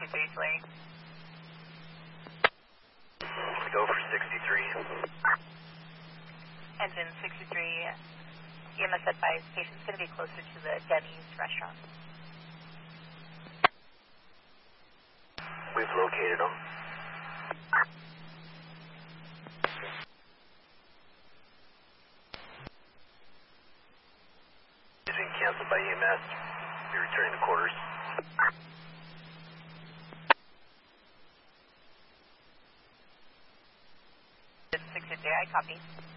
63. Go for 63. Engine 63, EMS advised patient's going to be closer to the Denny's restaurant. We've located him. He's been canceled by EMS. We're returning to quarters. 63, I copy.